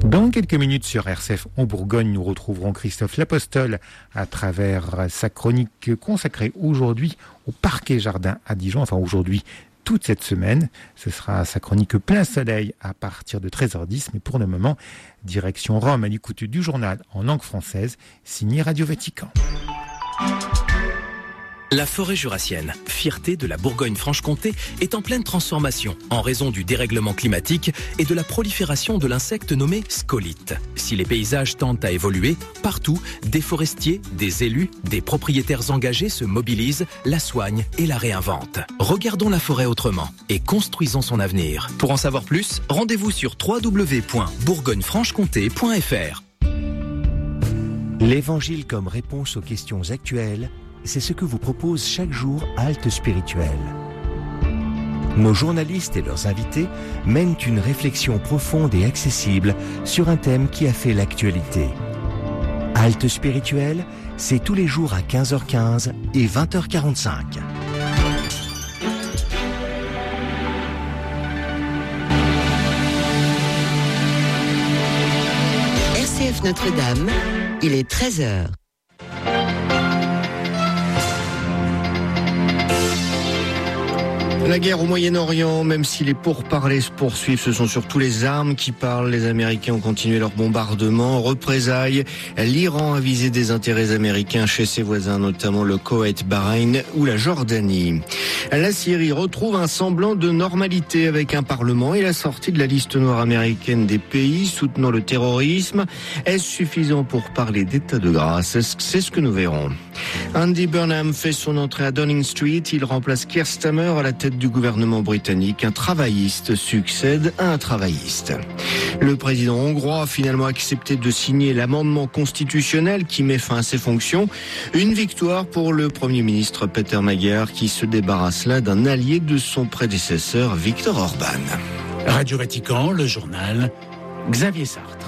Dans quelques minutes sur RCF en Bourgogne, nous retrouverons Christophe L'Apostole à travers sa chronique consacrée aujourd'hui au Parquet Jardin à Dijon. Enfin aujourd'hui, toute cette semaine. Ce sera sa chronique Plein Soleil à partir de 13h10. Mais pour le moment, direction Rome à l'écoute du journal en langue française, signé Radio Vatican. La forêt jurassienne, fierté de la Bourgogne-Franche-Comté, est en pleine transformation en raison du dérèglement climatique et de la prolifération de l'insecte nommé scolyte. Si les paysages tendent à évoluer, partout, des forestiers, des élus, des propriétaires engagés se mobilisent, la soignent et la réinventent. Regardons la forêt autrement et construisons son avenir. Pour en savoir plus, rendez-vous sur www.bourgognefranchecomté.fr. L'Évangile comme réponse aux questions actuelles, c'est ce que vous propose chaque jour Halte Spirituelle. Nos journalistes et leurs invités mènent une réflexion profonde et accessible sur un thème qui a fait l'actualité. Halte Spirituelle, c'est tous les jours à 15h15 et 20h45. RCF Notre-Dame, il est 13h. La guerre au Moyen-Orient, même si les pourparlers se poursuivent, ce sont surtout les armes qui parlent. Les Américains ont continué leur bombardement. Représailles, l'Iran a visé des intérêts américains chez ses voisins, notamment le Koweït, Bahreïn ou la Jordanie. La Syrie retrouve un semblant de normalité avec un parlement et la sortie de la liste noire américaine des pays soutenant le terrorisme. Est-ce suffisant pour parler d'état de grâce? C'est ce que nous verrons. Andy Burnham fait son entrée à Downing Street. Il remplace Keir Starmer à la tête du gouvernement britannique. Un travailliste succède à un travailliste. Le président hongrois a finalement accepté de signer l'amendement constitutionnel qui met fin à ses fonctions. Une victoire pour le Premier ministre Peter Magyar qui se débarrasse là d'un allié de son prédécesseur Viktor Orban. Radio Vatican, le journal, Xavier Sartre.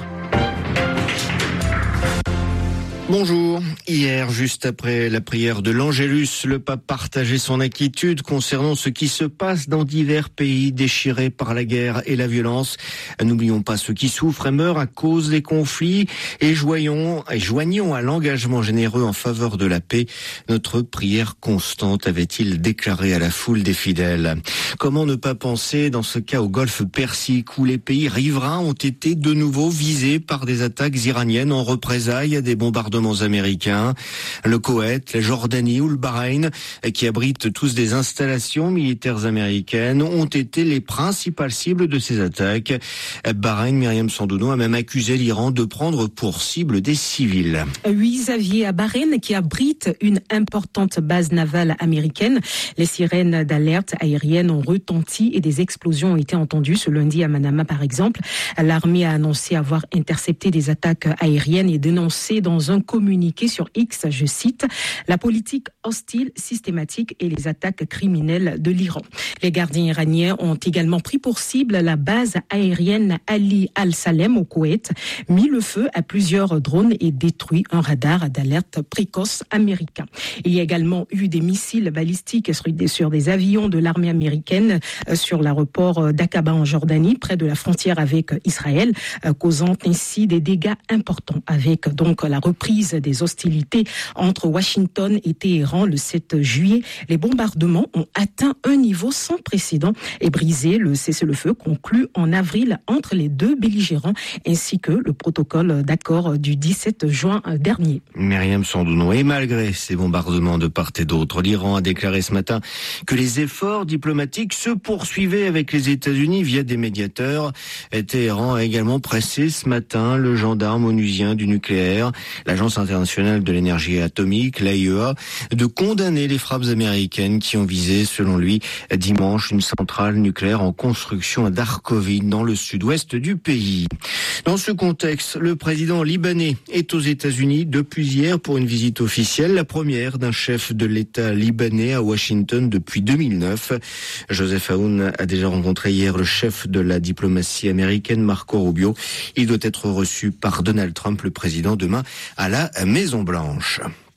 Bonjour. Hier, juste après la prière de l'Angélus, le pape partageait son inquiétude concernant ce qui se passe dans divers pays déchirés par la guerre et la violence. N'oublions pas ceux qui souffrent et meurent à cause des conflits et joignons à l'engagement généreux en faveur de la paix notre prière constante, avait-il déclaré à la foule des fidèles. Comment ne pas penser dans ce cas au golfe Persique où les pays riverains ont été de nouveau visés par des attaques iraniennes en représailles à des bombardements américains. Le Koweït, la Jordanie ou le Bahreïn, qui abritent tous des installations militaires américaines, ont été les principales cibles de ces attaques. Bahreïn, Myriam Sandouno, a même accusé l'Iran de prendre pour cible des civils. Oui, Xavier, à Bahreïn, qui abrite une importante base navale américaine, les sirènes d'alerte aérienne ont retenti et des explosions ont été entendues ce lundi à Manama, par exemple. L'armée a annoncé avoir intercepté des attaques aériennes et dénoncé dans un communiqué sur X, je cite, la politique hostile, systématique et les attaques criminelles de l'Iran. Les gardiens iraniens ont également pris pour cible la base aérienne Ali Al-Salem au Koweït, mis le feu à plusieurs drones et détruit un radar d'alerte précoce américain. Il y a également eu des missiles balistiques sur des avions de l'armée américaine sur l'aéroport d'Aqaba en Jordanie, près de la frontière avec Israël, causant ainsi des dégâts importants avec donc la reprise des hostilités entre Washington et Téhéran le 7 juillet. Les bombardements ont atteint un niveau sans précédent et brisé le cessez-le-feu conclu en avril entre les deux belligérants ainsi que le protocole d'accord du 17 juin dernier. Myriam Sandouno. Et malgré ces bombardements de part et d'autre, l'Iran a déclaré ce matin que les efforts diplomatiques se poursuivaient avec les États-Unis via des médiateurs. Et Téhéran a également pressé ce matin le gendarme onusien du nucléaire, l'Agence internationale de l'énergie atomique, l'AIEA, de condamner les frappes américaines qui ont visé, selon lui, dimanche, une centrale nucléaire en construction à Darkovie, dans le sud-ouest du pays. Dans ce contexte, le président libanais est aux États-Unis depuis hier pour une visite officielle, la première d'un chef de l'État libanais à Washington depuis 2009. Joseph Aoun a déjà rencontré hier le chef de la diplomatie américaine, Marco Rubio. Il doit être reçu par Donald Trump, le président, demain à la Maison-Blanche.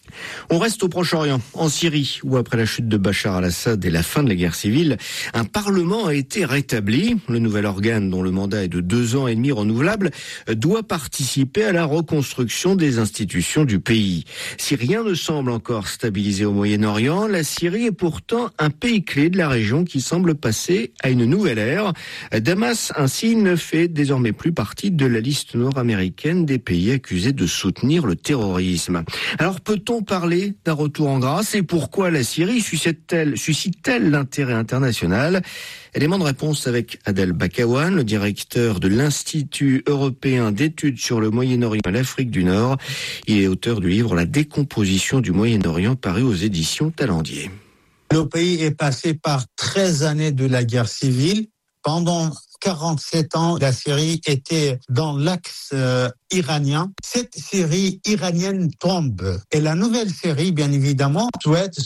On reste au Proche-Orient, en Syrie, où après la chute de Bachar al-Assad et la fin de la guerre civile, un parlement a été rétabli. Le nouvel organe, dont le mandat est de 2 ans et demi renouvelable, doit participer à la reconstruction des institutions du pays. Si rien ne semble encore stabilisé au Moyen-Orient, la Syrie est pourtant un pays clé de la région qui semble passer à une nouvelle ère. Damas, ainsi, ne fait désormais plus partie de la liste nord-américaine des pays accusés de soutenir le terrorisme. Alors peut-on parler d'un retour en grâce et pourquoi la Syrie suscite-t-elle l'intérêt international? Élément de réponse avec Adel Bakawan, le directeur de l'Institut européen d'études sur le Moyen-Orient et l'Afrique du Nord. Il est auteur du livre La décomposition du Moyen-Orient, paru aux éditions Talendier. Le pays est passé par 13 années de la guerre civile. Pendant 47 ans, la Syrie était dans l'axe iranien. Cette Syrie iranienne tombe. Et la nouvelle Syrie, bien évidemment, souhaite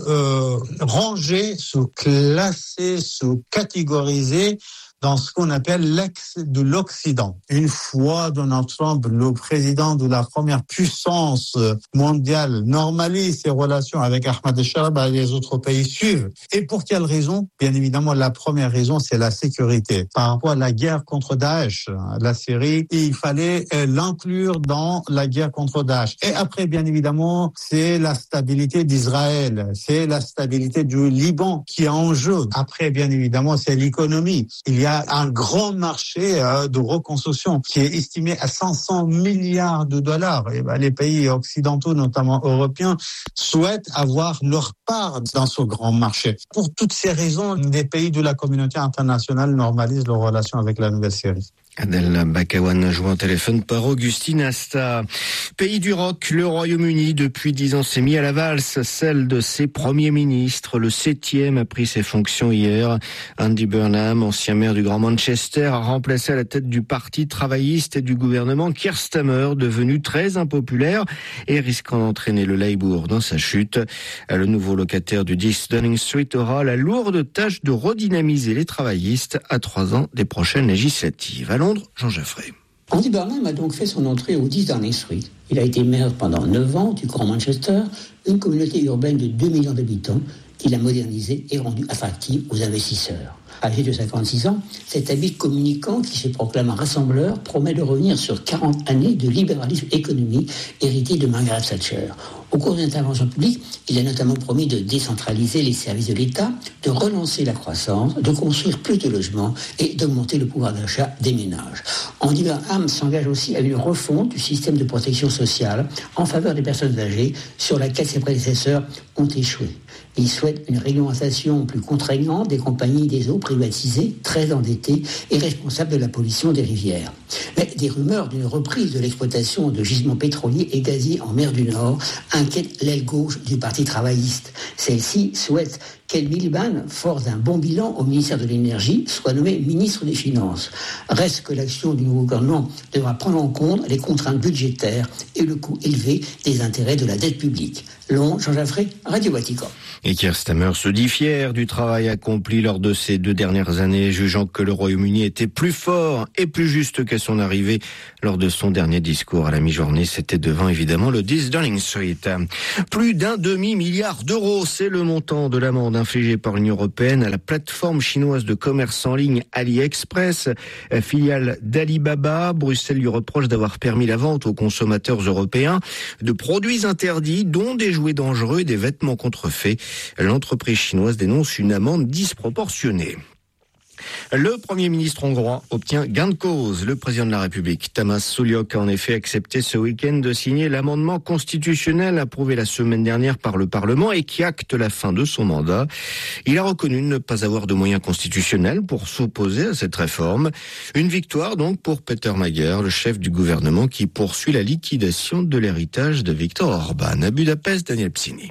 se ranger, se classer, se catégoriser dans ce qu'on appelle l'axe de l'Occident. Une fois Donald Trump, le président de la première puissance mondiale, normalise ses relations avec Ahmadinejad, les autres pays suivent. Et pour quelle raison? Bien évidemment, la première raison, c'est la sécurité. Par rapport à la guerre contre Daesh, la Syrie, il fallait l'inclure dans la guerre contre Daesh. Et après, bien évidemment, c'est la stabilité d'Israël, c'est la stabilité du Liban qui est en jeu. Après, bien évidemment, c'est l'économie. Il y a un grand marché de reconstruction qui est estimé à 500 milliards de dollars. Et les pays occidentaux, notamment européens, souhaitent avoir leur part dans ce grand marché. Pour toutes ces raisons, les pays de la communauté internationale normalisent leurs relations avec la Nouvelle-Syrie. Adel Bakawan, joint au téléphone par Augustine Asta. Pays du rock, le Royaume-Uni, depuis 10 ans, s'est mis à la valse, celle de ses premiers ministres. Le 7e a pris ses fonctions hier. Andy Burnham, ancien maire du Grand Manchester, a remplacé à la tête du parti travailliste et du gouvernement Keir Starmer, devenu très impopulaire et risquant d'entraîner le Labour dans sa chute. Le nouveau locataire du 10 Downing Street aura la lourde tâche de redynamiser les travaillistes à 3 ans des prochaines législatives. À Londres, Jean Jaffray. Andy Burnham a donc fait son entrée au 10 Downing Street. Il a été maire pendant 9 ans du Grand Manchester, une communauté urbaine de 2 millions d'habitants qu'il a modernisée et rendue attractive aux investisseurs. Âgé de 56 ans, cet habile communicant qui se proclame un rassembleur promet de revenir sur 40 années de libéralisme économique hérité de Margaret Thatcher. Au cours d'une intervention publique, il a notamment promis de décentraliser les services de l'État, de relancer la croissance, de construire plus de logements et d'augmenter le pouvoir d'achat des ménages. Andy Burnham s'engage aussi à une refonte du système de protection sociale en faveur des personnes âgées sur laquelle ses prédécesseurs ont échoué. Il souhaite une réglementation plus contraignante des compagnies des eaux privatisées, très endettées et responsables de la pollution des rivières. Mais des rumeurs d'une reprise de l'exploitation de gisements pétroliers et gaziers en mer du Nord inquiètent l'aile gauche du Parti travailliste. Celle-ci souhaite qu'Ed Miliband, fort d'un bon bilan au ministère de l'Énergie, soit nommé ministre des Finances. Reste que l'action du nouveau gouvernement devra prendre en compte les contraintes budgétaires et le coût élevé des intérêts de la dette publique. Londres, Jean Jaffray, Radio Vatican. Et Keir Starmer se dit fier du travail accompli lors de ces 2 dernières années, jugeant que le Royaume-Uni était plus fort et plus juste qu'à son arrivée. Lors de son dernier discours à la mi-journée, c'était devant évidemment le 10 Downing Street. Plus d'un demi-milliard d'euros, c'est le montant de l'amende infligée par l'Union européenne à la plateforme chinoise de commerce en ligne AliExpress, filiale d'Alibaba. Bruxelles lui reproche d'avoir permis la vente aux consommateurs européens de produits interdits, dont des jouets dangereux et des vêtements contrefaits. L'entreprise chinoise dénonce une amende disproportionnée. Le Premier ministre hongrois obtient gain de cause. Le président de la République, Tamás Sullyok, a en effet accepté ce week-end de signer l'amendement constitutionnel approuvé la semaine dernière par le Parlement et qui acte la fin de son mandat. Il a reconnu ne pas avoir de moyens constitutionnels pour s'opposer à cette réforme. Une victoire donc pour Peter Magyar, le chef du gouvernement qui poursuit la liquidation de l'héritage de Viktor Orban. À Budapest, Daniel Psini.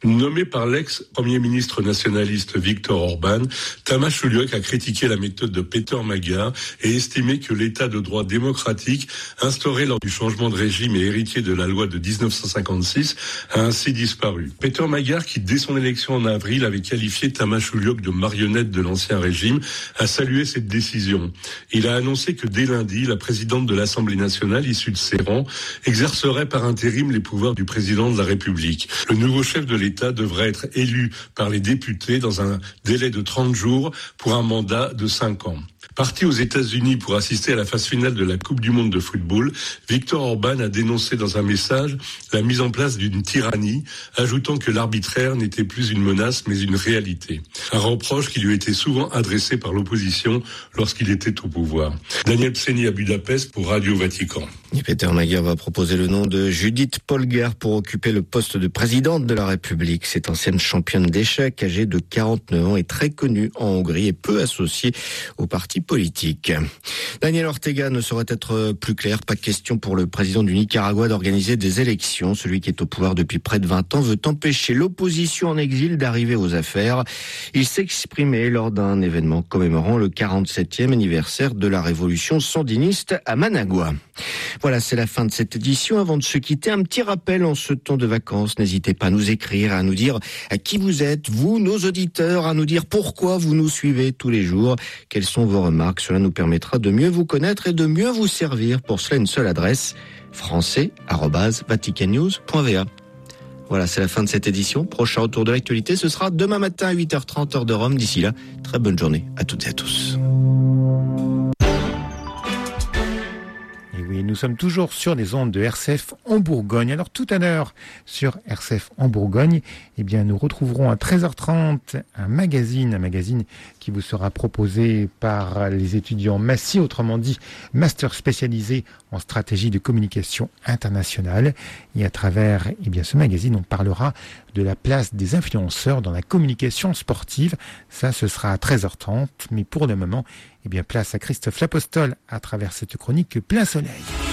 Nommé par l'ex-premier ministre nationaliste Viktor Orban, Tamás Uliok a critiqué la méthode de Péter Magyar et estimé que l'état de droit démocratique instauré lors du changement de régime et héritier de la loi de 1956 a ainsi disparu. Péter Magyar, qui dès son élection en avril avait qualifié Tamás Uliok de marionnette de l'ancien régime, a salué cette décision. Il a annoncé que dès lundi, la présidente de l'Assemblée nationale, issue de ses rangs, exercerait par intérim les pouvoirs du président de la République. Le nouveau chef de l'État devrait être élu par les députés dans un délai de 30 jours pour un mandat de 5 ans. Parti aux États-Unis pour assister à la phase finale de la Coupe du monde de football, Viktor Orban a dénoncé dans un message la mise en place d'une tyrannie, ajoutant que l'arbitraire n'était plus une menace mais une réalité. Un reproche qui lui était souvent adressé par l'opposition lorsqu'il était au pouvoir. Daniel Pseni à Budapest pour Radio Vatican. Et Péter Magyar va proposer le nom de Judith Polgár pour occuper le poste de présidente de la République. Cette ancienne championne d'échecs, âgée de 49 ans, est très connue en Hongrie et peu associée au parti politique. Daniel Ortega ne saurait être plus clair. Pas question pour le président du Nicaragua d'organiser des élections. Celui qui est au pouvoir depuis près de 20 ans veut empêcher l'opposition en exil d'arriver aux affaires. Il s'exprimait lors d'un événement commémorant le 47e anniversaire de la révolution sandiniste à Managua. Voilà, c'est la fin de cette édition. Avant de se quitter, un petit rappel en ce temps de vacances. N'hésitez pas à nous écrire, à nous dire à qui vous êtes, vous, nos auditeurs, à nous dire pourquoi vous nous suivez tous les jours, quelles sont vos remarques. Cela nous permettra de mieux vous connaître et de mieux vous servir. Pour cela, une seule adresse, français@vaticannews.va. Voilà, c'est la fin de cette édition. Prochain retour de l'actualité, ce sera demain matin à 8h30 heure de Rome. D'ici là, très bonne journée à toutes et à tous. Oui, nous sommes toujours sur les ondes de RCF en Bourgogne. Alors tout à l'heure, sur RCF en Bourgogne, eh bien, nous retrouverons à 13h30 un magazine qui vous sera proposé par les étudiants Massy, autrement dit, master spécialisé en stratégie de communication internationale. Et à travers, eh bien, ce magazine, on parlera de la place des influenceurs dans la communication sportive. Ça, ce sera à 13h30. Mais pour le moment, eh bien, place à Christophe Lapostole à travers cette chronique Plein Soleil.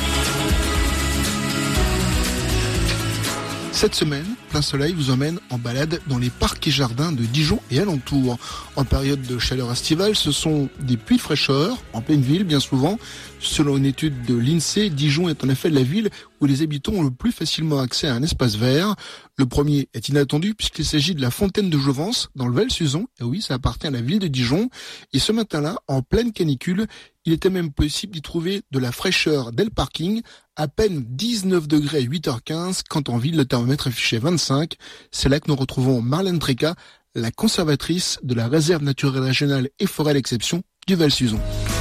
Cette semaine, Plein Soleil vous emmène en balade dans les parcs et jardins de Dijon et alentours. En période de chaleur estivale, ce sont des puits de fraîcheur, en pleine ville bien souvent. Selon une étude de l'INSEE, Dijon est en effet la ville où les habitants ont le plus facilement accès à un espace vert. Le premier est inattendu puisqu'il s'agit de la fontaine de Jouvence dans le Val-Suzon. Et oui, ça appartient à la ville de Dijon. Et ce matin-là, en pleine canicule, il était même possible d'y trouver de la fraîcheur dès le parking. À peine 19 degrés à 8h15, quand en ville le thermomètre affichait 25. C'est là que nous retrouvons Marlène Tréca, la conservatrice de la réserve naturelle régionale et forêt d'exception du Val-Suzon.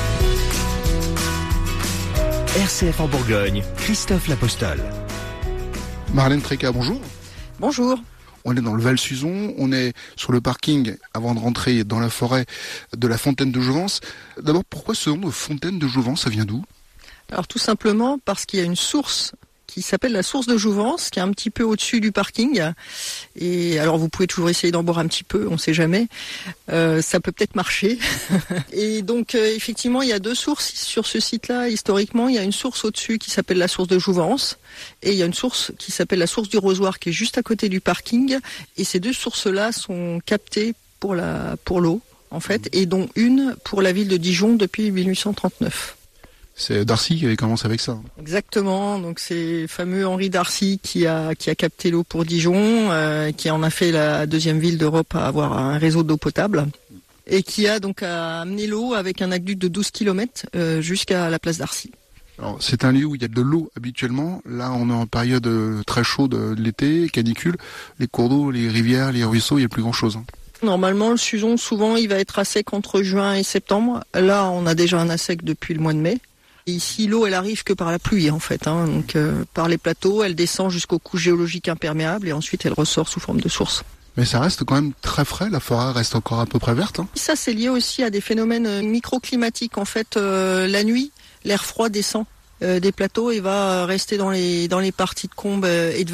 RCF en Bourgogne, Christophe Lapostole. Marlène Tréca, bonjour. Bonjour. On est dans le Val-Suzon, on est sur le parking avant de rentrer dans la forêt de la fontaine de Jouvence. D'abord, pourquoi ce nom de fontaine de Jouvence, ça vient d'où ? Alors tout simplement parce qu'il y a une source qui s'appelle la source de Jouvence, qui est un petit peu au-dessus du parking. Et alors vous pouvez toujours essayer d'en boire un petit peu, on ne sait jamais. Ça peut peut-être marcher. Et donc effectivement, il y a deux sources sur ce site-là. Historiquement, il y a une source au-dessus qui s'appelle la source de Jouvence. Et il y a une source qui s'appelle la source du Rosoir, qui est juste à côté du parking. Et ces deux sources-là sont captées pour l'eau, en fait, et dont une pour la ville de Dijon depuis 1839. C'est Darcy qui avait commencé avec ça. Exactement, donc c'est fameux Henri Darcy qui a capté l'eau pour Dijon, qui en a fait la deuxième ville d'Europe à avoir un réseau d'eau potable, et qui a donc amené l'eau avec un aqueduc de 12 km jusqu'à la place Darcy. Alors, c'est un lieu où il y a de l'eau habituellement. Là, on est en période très chaude de l'été, canicule. Les cours d'eau, les rivières, les ruisseaux, il n'y a plus grand-chose. Normalement, le Suzon, souvent, il va être à sec entre juin et septembre. Là, on a déjà un à sec depuis le mois de mai. Et ici, l'eau, elle arrive que par la pluie, en fait. Donc, par les plateaux, elle descend jusqu'aux couches géologiques imperméables et ensuite, elle ressort sous forme de source. Mais ça reste quand même très frais, la forêt reste encore à peu près verte. Ça, c'est lié aussi à des phénomènes microclimatiques. En fait, la nuit, l'air froid descend des plateaux et va rester dans les parties de combes et de vallées.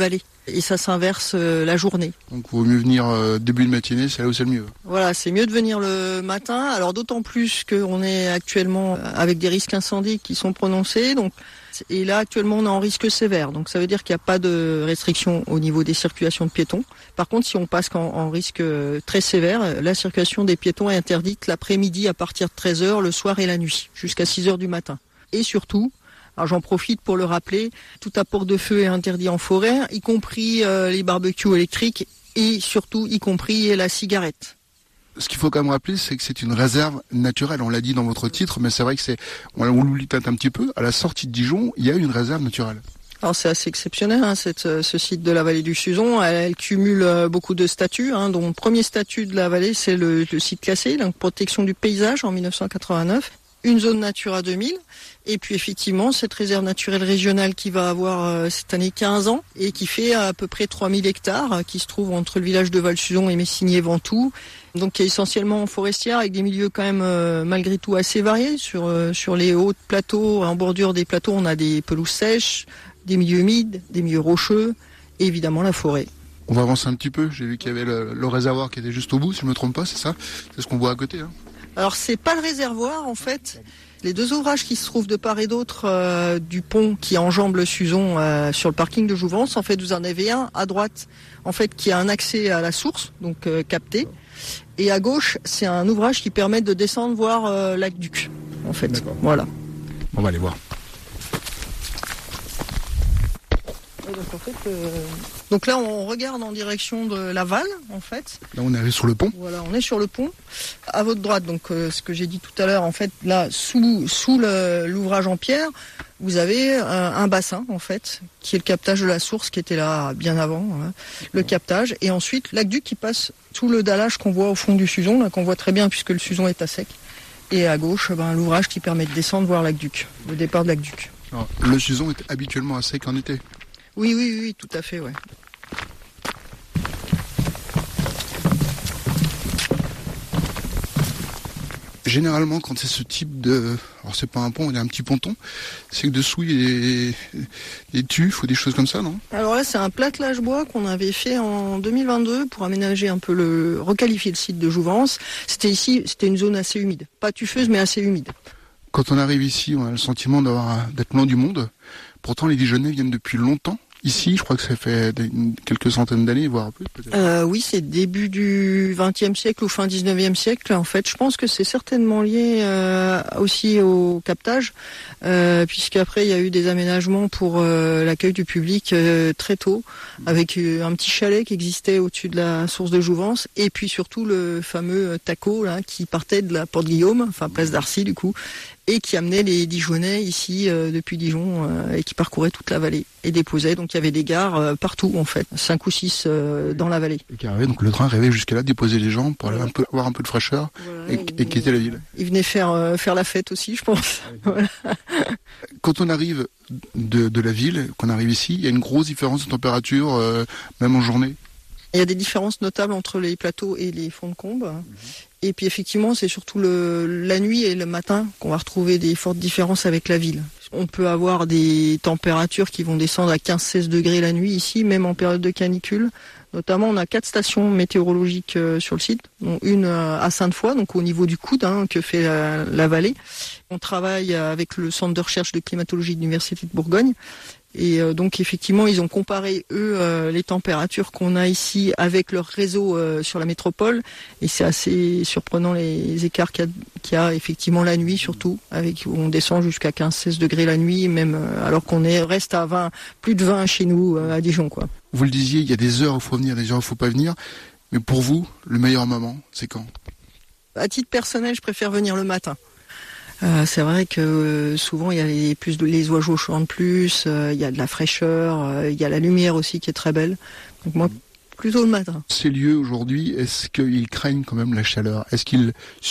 et ça s'inverse la journée. Donc il vaut mieux venir début de matinée, c'est là où c'est le mieux. Voilà, c'est mieux de venir le matin, alors d'autant plus qu'on est actuellement avec des risques incendies qui sont prononcés, et là actuellement on est en risque sévère, donc ça veut dire qu'il n'y a pas de restriction au niveau des circulations de piétons. Par contre, si on passe en risque très sévère, la circulation des piétons est interdite l'après-midi à partir de 13h, le soir et la nuit, jusqu'à 6h du matin. Et surtout, alors j'en profite pour le rappeler, tout apport de feu est interdit en forêt, y compris les barbecues électriques et surtout y compris la cigarette. Ce qu'il faut quand même rappeler, c'est que c'est une réserve naturelle. On l'a dit dans votre titre, mais c'est vrai que on l'oublie peut-être un petit peu. À la sortie de Dijon, il y a une réserve naturelle. Alors c'est assez exceptionnel, ce site de la vallée du Suzon. Elle cumule beaucoup de statuts, dont le premier statut de la vallée, c'est le site classé, la protection du paysage en 1989. Une zone Natura 2000, et puis effectivement cette réserve naturelle régionale qui va avoir cette année 15 ans et qui fait à peu près 3000 hectares, qui se trouve entre le village de Val-Suzon et Messigné-Ventoux, donc qui est essentiellement forestière avec des milieux quand même malgré tout assez variés. Sur les hauts plateaux, en bordure des plateaux, on a des pelouses sèches, des milieux humides, des milieux rocheux et évidemment la forêt. On va avancer un petit peu, j'ai vu qu'il y avait le réservoir qui était juste au bout, si je ne me trompe pas, c'est ça? C'est ce qu'on voit à côté, Alors c'est pas le réservoir en fait. Les deux ouvrages qui se trouvent de part et d'autre du pont qui enjambe le Suzon sur le parking de Jouvence, en fait vous en avez un à droite en fait qui a un accès à la source, donc capté, et à gauche c'est un ouvrage qui permet de descendre voir l'aqueduc en fait. D'accord. Voilà. On va aller voir. Donc là, on regarde en direction de Laval, en fait. Là, on est arrivé sur le pont. Voilà, on est sur le pont. À votre droite, donc ce que j'ai dit tout à l'heure, en fait, là, sous l'ouvrage en pierre, vous avez un bassin, en fait, qui est le captage de la source, qui était là bien avant, le captage. Et ensuite, l'aqueduc qui passe sous le dallage qu'on voit au fond du Suzon, là, qu'on voit très bien puisque le Suzon est à sec. Et à gauche, l'ouvrage qui permet de descendre voir l'aqueduc, le départ de l'aqueduc. Alors, le Suzon est habituellement à sec en été. Oui, tout à fait, ouais. Généralement, quand c'est ce type de... Alors, c'est pas un pont, il y a un petit ponton. C'est que dessous, il y a des tufs ou des choses comme ça, non? Alors là, c'est un platelage bois qu'on avait fait en 2022 pour aménager un peu requalifier le site de Jouvence. C'était une zone assez humide. Pas tufeuse, mais assez humide. Quand on arrive ici, on a le sentiment d'être loin du monde. Pourtant, les Dijonnais viennent depuis longtemps. Ici, je crois que ça fait quelques centaines d'années, voire plus peut-être. Oui, c'est début du XXe siècle ou fin XIXe siècle. En fait, je pense que c'est certainement lié aussi au captage, puisqu'après il y a eu des aménagements pour l'accueil du public très tôt, avec un petit chalet qui existait au-dessus de la source de Jouvence, et puis surtout le fameux taco là, qui partait de la Porte Guillaume, enfin place d'Arcy du coup, et qui amenait les Dijonnais ici depuis Dijon et qui parcourait toute la vallée et déposait. Donc il y avait des gares partout en fait, 5 ou 6 dans la vallée. Et qui arrivait, donc le train arrivait jusqu'à là, déposer les gens pour aller avoir un peu de fraîcheur et quitter la ville. Il venait faire la fête aussi, je pense. Voilà. Quand on arrive de la ville, qu'on arrive ici, il y a une grosse différence de température, même en journée. Il y a des différences notables entre les plateaux et les fonds de combe. Et puis effectivement, c'est surtout la nuit et le matin qu'on va retrouver des fortes différences avec la ville. On peut avoir des températures qui vont descendre à 15-16 degrés la nuit ici, même en période de canicule. Notamment, on a 4 stations météorologiques sur le site, dont une à Sainte-Foy, donc au niveau du coude que fait la vallée. On travaille avec le centre de recherche de climatologie de l'Université de Bourgogne. Et donc effectivement, ils ont comparé les températures qu'on a ici avec leur réseau sur la métropole, et c'est assez surprenant les écarts qu'il y a effectivement la nuit surtout, où on descend jusqu'à 15-16 degrés la nuit, même alors qu'on reste à plus de 20 chez nous à Dijon, quoi. Vous le disiez, il y a des heures où il faut venir, des heures où il ne faut pas venir, mais pour vous, le meilleur moment, c'est quand? À titre personnel, je préfère venir le matin. C'est vrai que souvent il y a les oiseaux chantent plus, il y a de la fraîcheur, il y a la lumière aussi qui est très belle. Donc moi, plutôt le matin. Ces lieux aujourd'hui, est-ce qu'ils craignent quand même la chaleur? Est-ce qu'ils